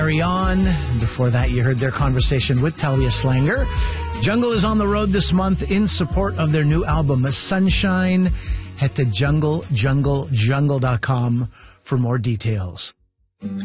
Carry On. Before that, you heard their conversation with Talia Schlanger. Jungle is on the road this month in support of their new album, Sunshine. Head to jungle.com for more details.